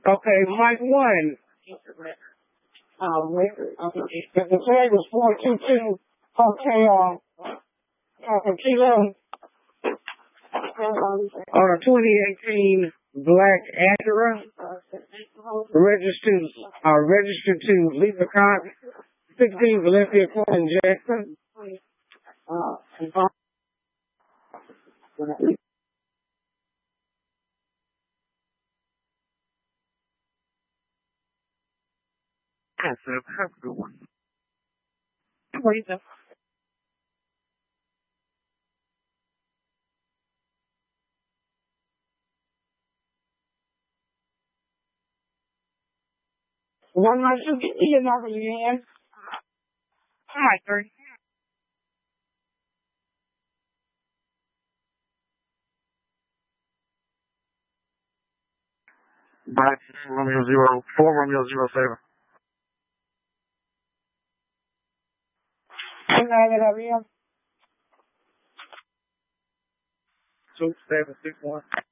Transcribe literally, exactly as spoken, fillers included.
Okay, Mike one. Um, the flag was four two two Hotel uh, Kilo on a twenty eighteen Black Acura, registered, uh, registered to Lisa Cox, sixteen Valencia Court in Jackson. Uh, That's a good one. Please. One more to get you another man. Hi, three. Bye. Romeo zero four Romeo zero seven. Two seven six one.